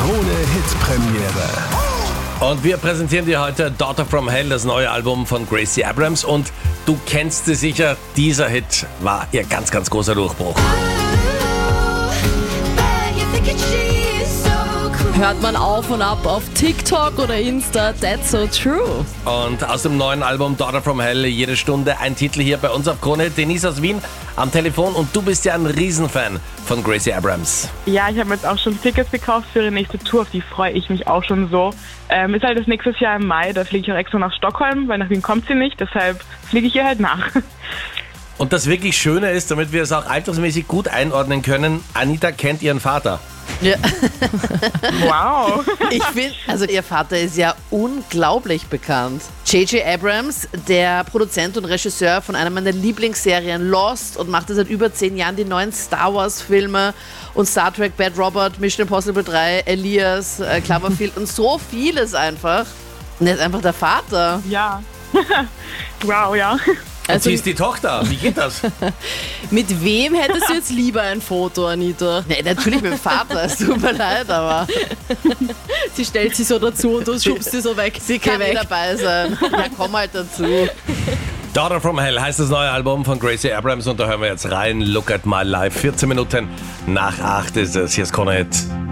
Krone-Hit-Premiere. Und wir präsentieren dir heute Daughter from Hell, das neue Album von Gracie Abrams. Und du kennst sie sicher, dieser Hit war ihr ganz, ganz großer Durchbruch. Hört man auf und ab auf TikTok oder Insta, that's so true. Und aus dem neuen Album Daughter from Hell, jede Stunde ein Titel hier bei uns auf Krone. Denise aus Wien am Telefon und du bist ja ein Riesenfan von Gracie Abrams. Ja, ich habe jetzt auch schon Tickets gekauft für ihre nächste Tour, auf die freue ich mich auch schon so. Ist halt das nächstes Jahr im Mai, da fliege ich auch extra nach Stockholm, weil nach Wien kommt sie nicht, deshalb fliege ich ihr halt nach. Und das wirklich Schöne ist, damit wir es auch altersmäßig gut einordnen können, Anita kennt ihren Vater. Ja. Wow. Ich finde, also ihr Vater ist ja unglaublich bekannt. J.J. Abrams, der Produzent und Regisseur von einer meiner Lieblingsserien Lost und macht seit über 10 Jahren die neuen Star Wars Filme und Star Trek, Bad Robot, Mission Impossible 3, Elias, Cloverfield und so vieles einfach. Und er ist einfach der Vater. Ja. Wow, ja. Und sie ist die Tochter. Wie geht das? Mit wem hättest du jetzt lieber ein Foto, Anita? Nee, natürlich mit dem Vater, es tut mir leid, aber Sie stellt sich so dazu und du schubst sie so weg. sie kann Geh nicht weg. dabei sein. Ja, komm halt dazu. Daughter from Hell heißt das neue Album von Gracie Abrams und da hören wir jetzt rein. Look at my life. 14 Minuten nach 8 ist es. Hier ist Krone Hit.